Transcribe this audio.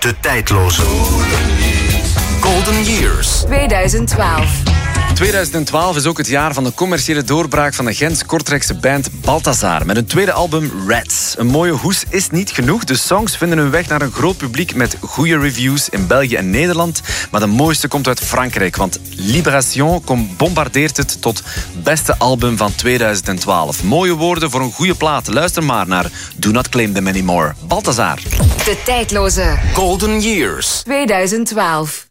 De tijdloze. Golden Years. 2012. 2012 is ook het jaar van de commerciële doorbraak van de Gens-Kortrijkse band Balthazar met hun tweede album Rats. Een mooie hoes is niet genoeg. De songs vinden hun weg naar een groot publiek met goede reviews in België en Nederland. Maar de mooiste komt uit Frankrijk, want Libération bombardeert het tot beste album van 2012. Mooie woorden voor een goede plaat. Luister maar naar Do Not Claim Them Anymore. Balthazar. De tijdloze. Golden Years. 2012.